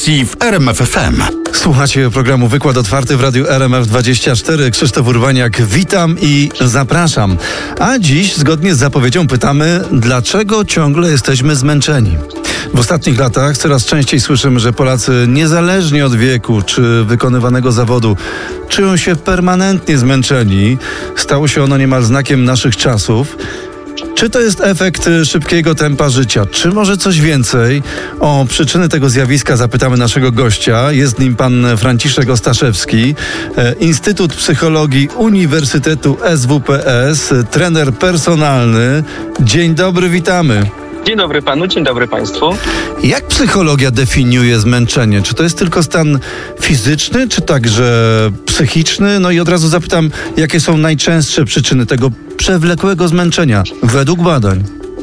audycji w RMF FM. Słuchacie programu Wykład Otwarty w Radiu RMF24. Krzysztof Urbaniak, witam i zapraszam. A dziś, zgodnie z zapowiedzią, pytamy, dlaczego ciągle jesteśmy zmęczeni? W ostatnich latach coraz częściej słyszymy, że Polacy, niezależnie od wieku czy wykonywanego zawodu, czują się permanentnie zmęczeni. Stało się ono niemal znakiem naszych czasów. Czy to jest efekt szybkiego tempa życia? Czy może coś więcej? O przyczyny tego zjawiska zapytamy naszego gościa. Jest nim pan Franciszek Ostaszewski, Instytut Psychologii Uniwersytetu SWPS, trener personalny. Dzień dobry, witamy. Dzień dobry panu, dzień dobry państwu. Jak psychologia definiuje zmęczenie? Czy to jest tylko stan fizyczny, czy także psychiczny? No i od razu zapytam, jakie są najczęstsze przyczyny tego przewlekłego zmęczenia według badań?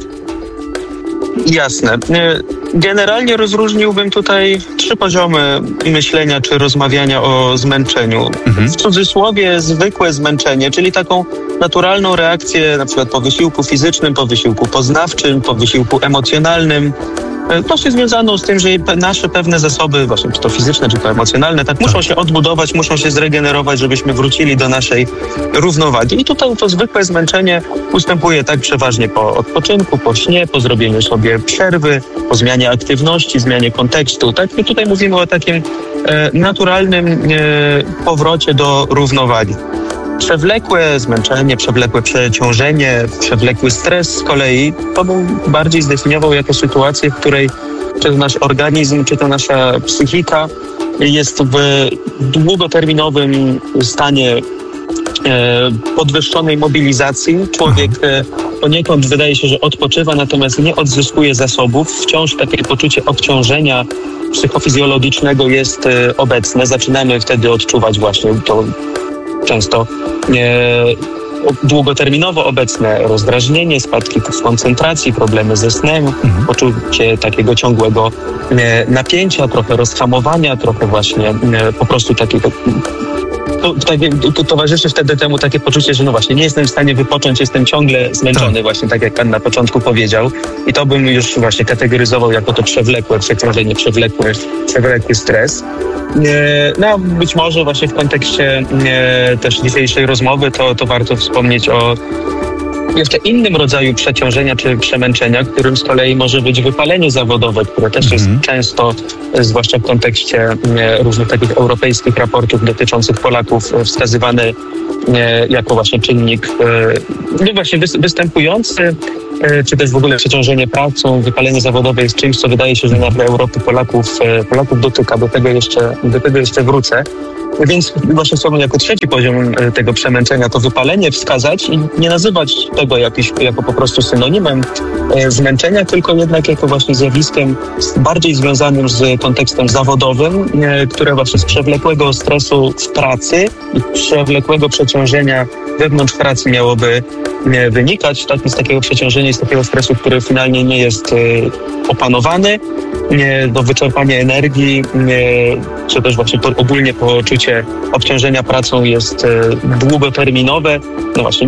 Jasne. Generalnie rozróżniłbym tutaj 3 poziomy myślenia czy rozmawiania o zmęczeniu. W cudzysłowie zwykłe zmęczenie, czyli taką naturalną reakcję na przykład po wysiłku fizycznym, po wysiłku poznawczym, po wysiłku emocjonalnym. To się związaną z tym, że nasze pewne zasoby, właśnie czy to fizyczne, czy to emocjonalne, tak muszą się odbudować, muszą się zregenerować, żebyśmy wrócili do naszej równowagi. I tutaj to zwykłe zmęczenie ustępuje tak przeważnie po odpoczynku, po śnie, po zrobieniu sobie przerwy, po zmianie aktywności, zmianie kontekstu. Tak? I tutaj mówimy o takim naturalnym powrocie do równowagi. Przewlekłe zmęczenie, przewlekłe przeciążenie, przewlekły stres z kolei, to bym bardziej zdefiniował jako sytuację, w której czy to nasz organizm, czy to nasza psychika jest w długoterminowym stanie podwyższonej mobilizacji. Człowiek poniekąd wydaje się, że odpoczywa, natomiast nie odzyskuje zasobów. Wciąż takie poczucie obciążenia psychofizjologicznego jest obecne. Zaczynamy wtedy odczuwać właśnie to często długoterminowo obecne rozdrażnienie, spadki w koncentracji, problemy ze snem, poczucie takiego ciągłego napięcia, trochę rozhamowania, trochę właśnie po prostu takiego... To towarzyszy wtedy temu takie poczucie, że no właśnie nie jestem w stanie wypocząć, jestem ciągle zmęczony, właśnie tak jak pan na początku powiedział. I to bym już właśnie kategoryzował jako to przewlekłe przeciążenie, przewlekły stres. No być może właśnie w kontekście też dzisiejszej rozmowy to warto wspomnieć o jeszcze innym rodzaju przeciążenia czy przemęczenia, którym z kolei może być wypalenie zawodowe, które też jest często, zwłaszcza w kontekście różnych takich europejskich raportów dotyczących Polaków, wskazywany jako właśnie czynnik no właśnie występujący, czy też w ogóle przeciążenie pracą, wypalenie zawodowe jest czymś, co wydaje się, że na Europy Polaków dotyka. Do tego jeszcze wrócę. Więc właśnie chciałbym jako 3 poziom tego przemęczenia to wypalenie wskazać i nie nazywać tego jako po prostu synonimem zmęczenia, tylko jednak jako właśnie zjawiskiem bardziej związanym z kontekstem zawodowym, które właśnie z przewlekłego stresu w pracy i przewlekłego przeciążenia wewnątrz pracy miałoby wynikać. Tak, z takiego przeciążenia i z takiego stresu, który finalnie nie jest opanowany, do wyczerpania energii, czy też właśnie ogólnie poczucie obciążenia pracą jest długoterminowe, no właśnie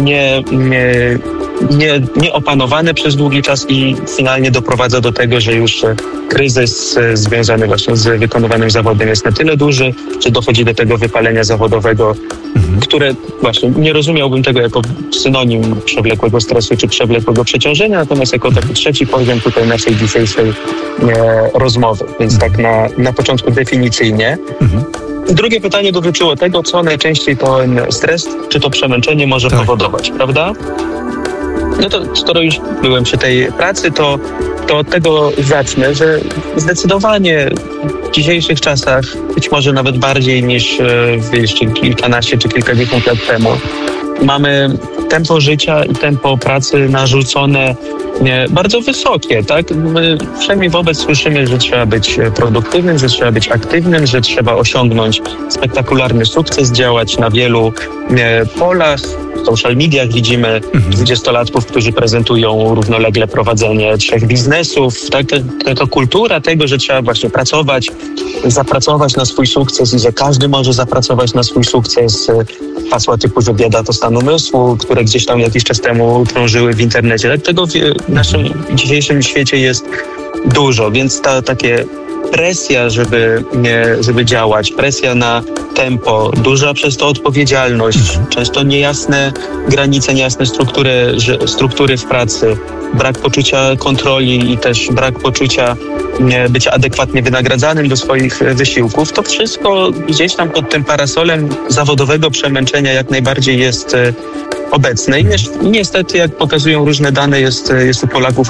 nie opanowane przez długi czas i finalnie doprowadza do tego, że już kryzys związany właśnie z wykonywanym zawodem jest na tyle duży, że dochodzi do tego wypalenia zawodowego, które właśnie nie rozumiałbym tego jako synonim przewlekłego stresu czy przewlekłego przeciążenia, natomiast jako taki 3 poziom tutaj naszej dzisiejszej rozmowy. Więc tak na początku definicyjnie. Drugie pytanie dotyczyło tego, co najczęściej ten stres czy to przemęczenie może powodować, prawda? No to skoro już byłem przy tej pracy, to od tego zacznę, że zdecydowanie w dzisiejszych czasach, być może nawet bardziej niż jeszcze kilkanaście czy kilkadziesiąt lat temu, mamy tempo życia i tempo pracy narzucone bardzo wysokie, tak? My wszędzie wobec słyszymy, że trzeba być produktywnym, że trzeba być aktywnym, że trzeba osiągnąć spektakularny sukces, działać na wielu polach. W social mediach widzimy 20-latków, którzy prezentują równolegle prowadzenie 3 biznesów. Tak? To kultura tego, że trzeba właśnie pracować, zapracować na swój sukces i że każdy może zapracować na swój sukces. Hasła typu, że bieda to stan umysłu, które gdzieś tam jakiś czas temu krążyły w internecie. Tego w naszym dzisiejszym świecie jest dużo, więc takie presja, żeby działać, presja na tempo, duża przez to odpowiedzialność, często niejasne granice, niejasne struktury w pracy, brak poczucia kontroli i też brak poczucia bycia adekwatnie wynagradzanym do swoich wysiłków, to wszystko gdzieś tam pod tym parasolem zawodowego przemęczenia jak najbardziej jest obecne. I niestety, jak pokazują różne dane, jest u Polaków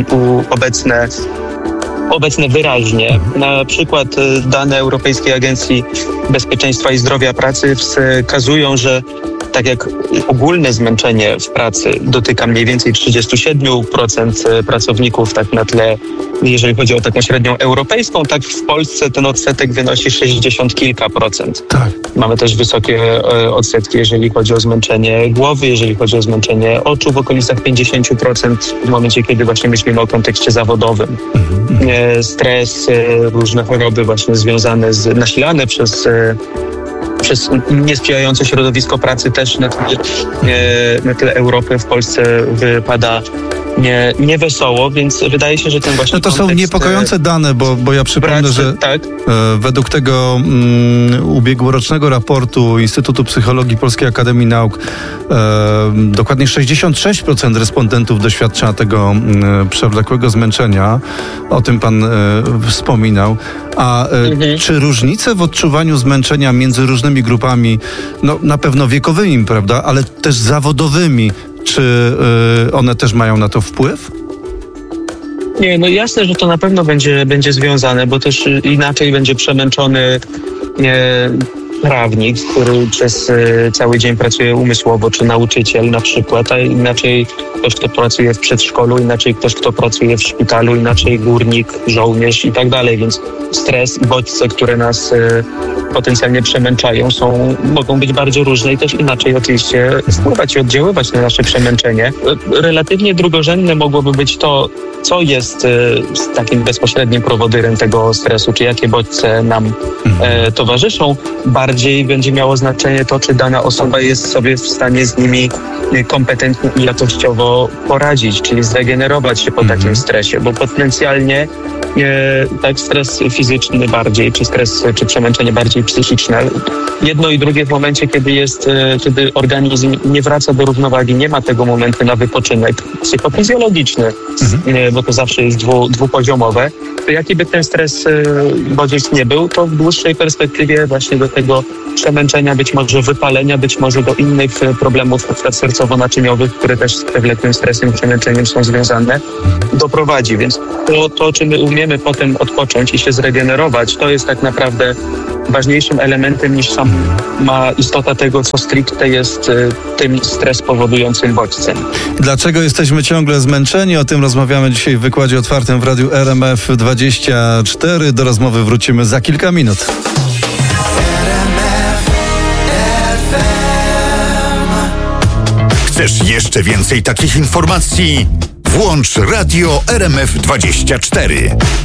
obecne wyraźnie. Na przykład dane Europejskiej Agencji Bezpieczeństwa i Zdrowia Pracy wskazują, że tak jak ogólne zmęczenie w pracy dotyka mniej więcej 37% pracowników, tak na tle, jeżeli chodzi o taką średnią europejską, tak w Polsce ten odsetek wynosi 60 kilka procent. Tak. Mamy też wysokie odsetki, jeżeli chodzi o zmęczenie głowy, jeżeli chodzi o zmęczenie oczu, w okolicach 50% w momencie, kiedy właśnie myślimy o kontekście zawodowym. Stres, różne choroby właśnie związane nasilane przez niesprzyjające środowisko pracy też na tle Europy w Polsce wypada niewesoło, więc wydaje się, że ten właśnie to są niepokojące dane, bo ja przypomnę, pracy, że tak? Według tego ubiegłorocznego raportu Instytutu Psychologii Polskiej Akademii Nauk dokładnie 66% respondentów doświadcza tego przewlekłego zmęczenia. O tym pan wspominał. A czy różnice w odczuwaniu zmęczenia między różnymi grupami, no na pewno wiekowymi, prawda, ale też zawodowymi, czy one też mają na to wpływ? Nie, no jasne, że to na pewno będzie związane, bo też inaczej będzie przemęczony prawnik, który przez cały dzień pracuje umysłowo, czy nauczyciel na przykład, a inaczej ktoś, kto pracuje w przedszkolu, inaczej ktoś, kto pracuje w szpitalu, inaczej górnik, żołnierz i tak dalej, więc stres i bodźce, które nas potencjalnie przemęczają, mogą być bardzo różne i też inaczej oczywiście wpływać i oddziaływać na nasze przemęczenie. Relatywnie drugorzędne mogłoby być to, co jest takim bezpośrednim prowodyrem tego stresu, czy jakie bodźce nam towarzyszą. Bardziej będzie miało znaczenie to, czy dana osoba jest sobie w stanie z nimi kompetentnie i jakościowo poradzić, czyli zregenerować się po takim stresie, bo potencjalnie tak stres fizyczny bardziej, czy przemęczenie bardziej psychiczne. Jedno i drugie w momencie, kiedy organizm nie wraca do równowagi, nie ma tego momentu na wypoczynek psychofizjologiczny, bo to zawsze jest dwupoziomowe, to jaki by ten stres bodziec nie był, to w dłuższej perspektywie właśnie do tego przemęczenia, być może wypalenia, być może do innych problemów sercowo-naczyniowych, które też z przewlekłym stresem i przemęczeniem są związane, doprowadzi. Więc to, czy my umiemy potem odpocząć i się zregenerować, to jest tak naprawdę ważniejszym elementem niż sama istota tego, co stricte jest tym stres powodującym bodźcem. Dlaczego jesteśmy ciągle zmęczeni? O tym rozmawiamy dzisiaj w wykładzie otwartym w Radiu RMF24. Do rozmowy wrócimy za kilka minut. Chcesz jeszcze więcej takich informacji? Włącz Radio RMF24.